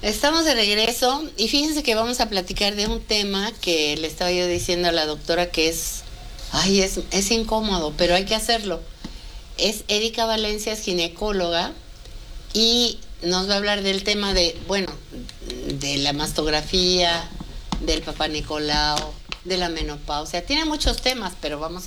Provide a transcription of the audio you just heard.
Estamos de regreso y fíjense que vamos a platicar de un tema que le estaba yo diciendo a la doctora que es incómodo, pero hay que hacerlo. Es Erika Valencia, es ginecóloga y nos va a hablar del tema de, bueno, de la mastografía, del papá Nicolau, de la menopausia. Tiene muchos temas, pero vamos